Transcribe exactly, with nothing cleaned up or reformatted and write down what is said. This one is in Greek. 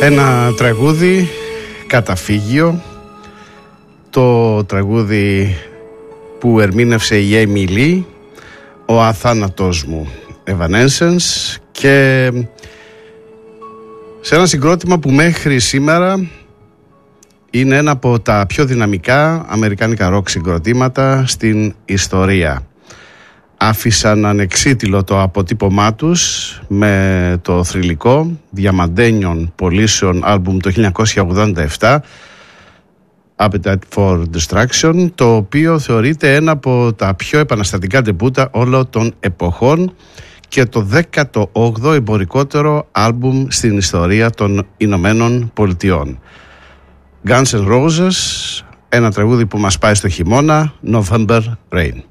Ένα τραγούδι καταφύγιο, το τραγούδι που ερμήνευσε η Amy Lee, ο αθάνατός μου, Evanescence, και σε ένα συγκρότημα που μέχρι σήμερα είναι ένα από τα πιο δυναμικά αμερικάνικα ροκ συγκροτήματα στην ιστορία. Άφησαν ανεξίτηλο το αποτύπωμά τους με το θρυλικό διαμαντένιων πωλήσεων άλμπουμ το χίλια εννιακόσια ογδόντα επτά, Appetite for Destruction, το οποίο θεωρείται ένα από τα πιο επαναστατικά ντεμπούτα όλων των εποχών και το δέκατο όγδοο εμπορικότερο άλμπουμ στην ιστορία των Ηνωμένων Πολιτειών. Guns N' Roses, ένα τραγούδι που μας πάει στο χειμώνα, November Rain.